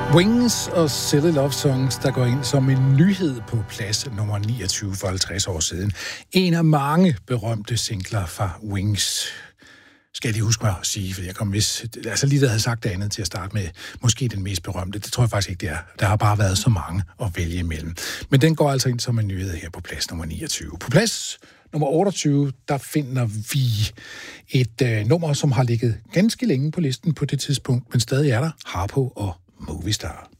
Wings og Silly Love Songs, der går ind som en nyhed på plads nummer 29 for 50 år siden. En af mange berømte singler fra Wings. Skal jeg lige huske mig at sige, for jeg kom lige der havde sagt det andet til at starte med, måske den mest berømte. Det tror jeg faktisk ikke, det er. Der har bare været så mange at vælge imellem. Men den går altså ind som en nyhed her på plads nummer 29. På plads nummer 28, der finder vi et nummer, som har ligget ganske længe på listen på det tidspunkt, men stadig er der. Harpo og Movistar.